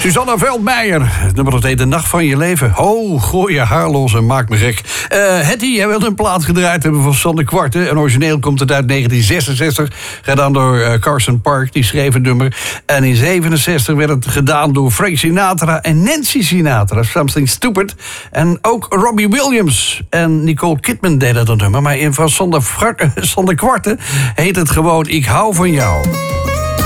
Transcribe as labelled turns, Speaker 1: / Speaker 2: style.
Speaker 1: Suzanne Veldmeijer, het nummer dat heet De Nacht van Je Leven. Oh, gooi je haar los en maak me gek. Hetty, jij wilt een plaat gedraaid hebben van Sander Kwarte. En origineel komt het uit 1966, gedaan door Carson Park, die schreef het nummer. En in 67 werd het gedaan door Frank Sinatra en Nancy Sinatra. Something Stupid. En ook Robbie Williams en Nicole Kidman deden dat nummer. Maar van Sander Kwarte heet het gewoon Ik hou van jou.